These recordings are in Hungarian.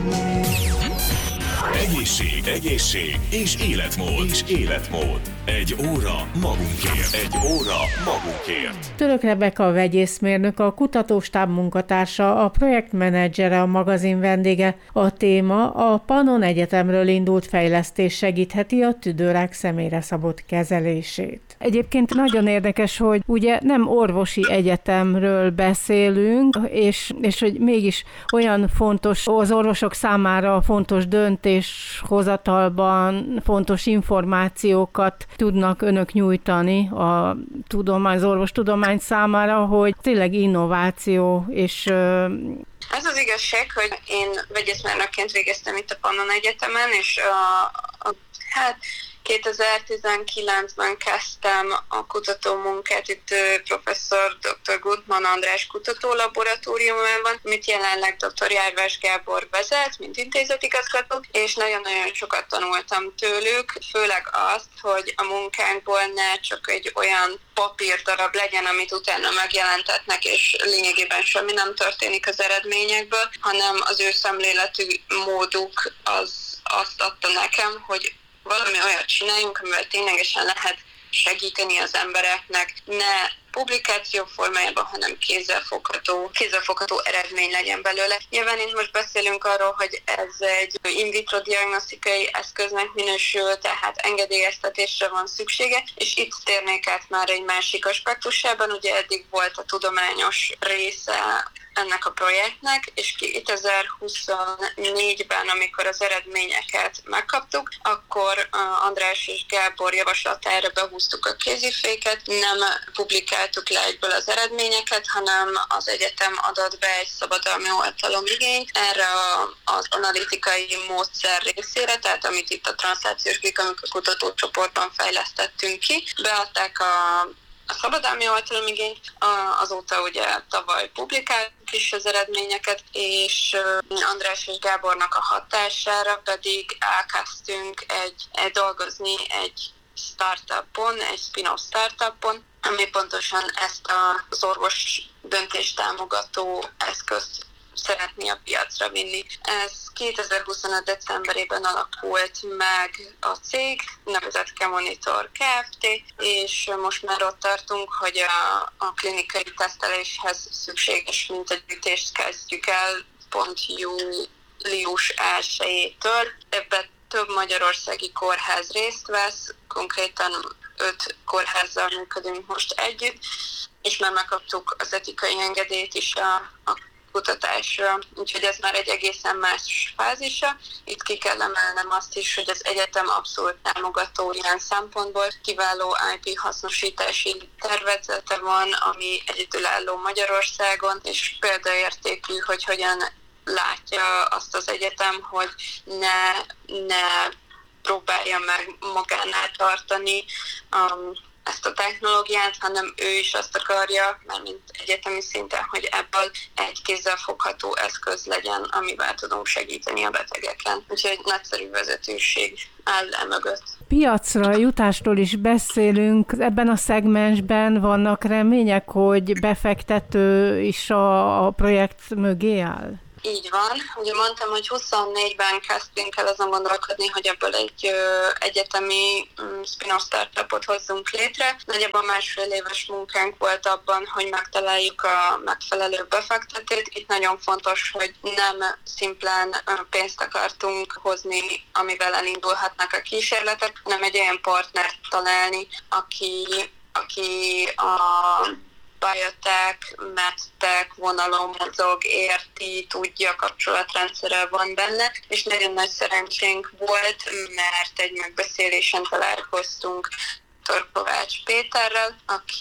Egészség és életmód. Egy óra magunkért. Török Rebeka a vegyészmérnök, a kutatóstáb munkatársa, a projektmenedzsere, a magazin vendége. A téma: a Pannon Egyetemről indult fejlesztés segítheti a tüdőrák személyre szabott kezelését. Egyébként nagyon érdekes, hogy ugye nem orvosi egyetemről beszélünk, és hogy mégis olyan fontos, az orvosok számára fontos döntéshozatalban fontos információkat tudnak önök nyújtani az orvostudomány számára, hogy tényleg innováció és... Ez az igazság, hogy én vegyészmérnökként végeztem itt a Pannon Egyetemen, és 2019-ben kezdtem a kutatómunkát itt professzor dr. Gutmann András kutatólaboratóriumában, amit jelenleg dr. Járvás Gábor vezet, mint intézetigazgató, és nagyon-nagyon sokat tanultam tőlük, főleg azt, hogy a munkánkból ne csak egy olyan papírdarab legyen, amit utána megjelentetnek, és lényegében semmi nem történik az eredményekből, hanem az ő szemléletű móduk azt adta nekem, hogy valami olyat csináljunk, amivel ténylegesen lehet segíteni az embereknek, ne publikáció formájában, hanem kézzelfogható eredmény legyen belőle. Nyilván itt most beszélünk arról, hogy ez egy in vitro diagnosztikai eszköznek minősül, tehát engedélyeztetésre van szüksége, és itt térnék át már egy másik aspektusában, ugye eddig volt a tudományos része ennek a projektnek, és 2024-ben, amikor az eredményeket megkaptuk, akkor András és Gábor javaslatára behúztuk a kéziféket, nem publikáltuk le egyből az eredményeket, hanem az egyetem adott be egy szabadalmi oltalomigényt erre az analitikai módszer részére, tehát amit itt a transzlációs glikemika kutatócsoportban fejlesztettünk ki, beadták a szabadalmi oltalomigényt, azóta ugye tavaly publikáltuk is az eredményeket, és András és Gábornak a hatására pedig elkezdtünk dolgozni egy startupon, egy spin-off startupon, ami pontosan ezt az orvos döntéstámogató eszközt szeretné a piacra vinni. Ez 2025. decemberében alakult meg a cég, nevezett Chemonitor Kft., és most már ott tartunk, hogy a klinikai teszteléshez szükséges mintagyűjtést kezdjük el pont július 1-től. Ebben több magyarországi kórház részt vesz, konkrétan 5 kórházzal működünk most együtt, és már megkaptuk az etikai engedélyt is a kutatásra, úgyhogy ez már egy egészen más fázisa. Itt ki kell emelnem azt is, hogy az egyetem abszolút támogató ilyen szempontból, kiváló IP hasznosítási tervezete van, ami egyedülálló Magyarországon, és példaértékű, hogy hogyan látja azt az egyetem, hogy ne próbálja meg magánál tartani ezt a technológiát, hanem ő is azt akarja, mármint egyetemi szinten, hogy ebből egy kézzelfogható eszköz legyen, amivel tudunk segíteni a betegeken. Úgyhogy nagyszerű vezetőség áll emögött. Piacra jutástól is beszélünk. Ebben a szegmensben vannak remények, hogy befektető is a projekt mögé áll? Így van. Ugye mondtam, hogy 24-ben kezdtünk el azon gondolkodni, hogy ebből egy egyetemi spin-off startupot hozzunk létre. Nagyjából 1,5 éves munkánk volt abban, hogy megtaláljuk a megfelelő befektetőt. Itt nagyon fontos, hogy nem szimplán pénzt akartunk hozni, amivel elindulhatnak a kísérletek, hanem egy olyan partnert találni, aki a biotech, medtech vonalon mozog, érti, tudja, kapcsolatrendszerrel van benne, és nagyon nagy szerencsénk volt, mert egy megbeszélésen találkoztunk dr. Kovács Péterrel,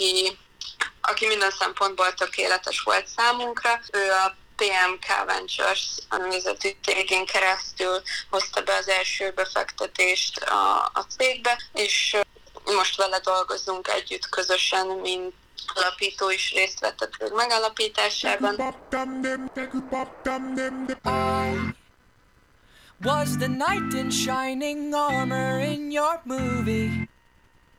aki minden szempontból tökéletes volt számunkra. Ő a PMK Ventures nevezetű cégén keresztül hozta be az első befektetést a cégbe, és most vele dolgozunk együtt közösen, mint alapító is részt vett a cég megalapításában. Was the knight in shining armor in your movie?